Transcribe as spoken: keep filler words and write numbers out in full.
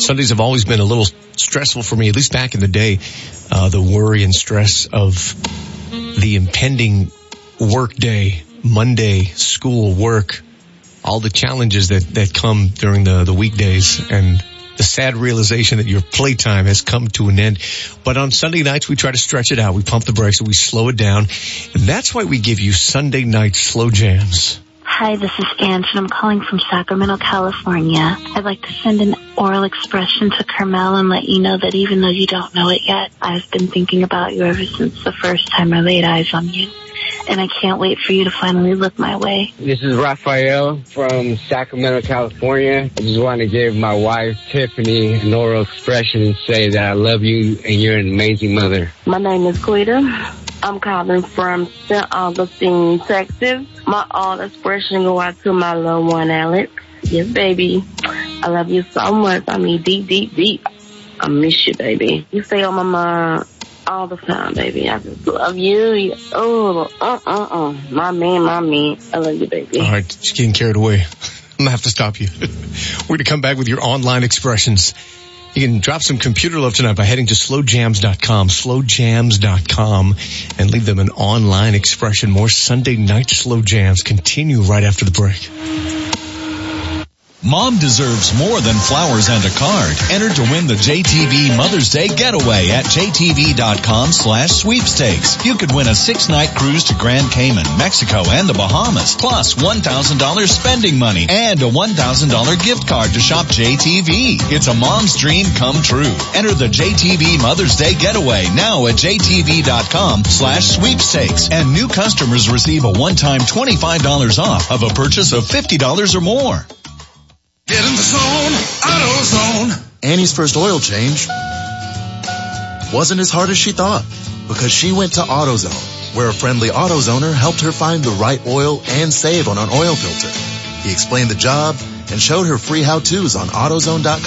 Sundays have always been a little stressful for me, at least back in the day. Uh, the worry and stress of the impending work day, Monday, school, work, all the challenges that, that come during the, the weekdays, and the sad realization that your playtime has come to an end. But on Sunday nights, we try to stretch it out. We pump the brakes and we slow it down. And that's why we give you Sunday night slow jams. Hi, this is Ange, and I'm calling from Sacramento, California. I'd like to send an oral expression to Carmel and let you know that even though you don't know it yet, I've been thinking about you ever since the first time I laid eyes on you. And I can't wait for you to finally look my way. This is Rafael from Sacramento, California. I just want to give my wife, Tiffany, an oral expression and say that I love you and you're an amazing mother. My name is Quita. I'm calling from Saint Augustine, Texas. My oral expression go out to my little one, Alex. Yes, baby. I love you so much. I mean, deep, deep, deep. I miss you, baby. You stay on my mind all the time, baby. I just love you. Oh, uh, uh, uh. My man, my man. I love you, baby. All right, just getting carried away. I'm going to have to stop you. We're going to come back with your online expressions. You can drop some computer love tonight by heading to slow jams dot com, slow jams dot com, and leave them an online expression. More Sunday night slow jams continue right after the break. Mom deserves more than flowers and a card. Enter to win the J T V Mother's Day Getaway at J T V dot com slash sweepstakes. You could win a six-night cruise to Grand Cayman, Mexico, and the Bahamas, plus one thousand dollars spending money and a one thousand dollars gift card to shop J T V. It's a mom's dream come true. Enter the J T V Mother's Day Getaway now at J T V dot com slash sweepstakes. And new customers receive a one-time twenty-five dollars off of a purchase of fifty dollars or more. Get in the zone, AutoZone. Annie's first oil change wasn't as hard as she thought because she went to AutoZone, where a friendly AutoZoner helped her find the right oil and save on an oil filter. He explained the job and showed her free how-tos on AutoZone dot com.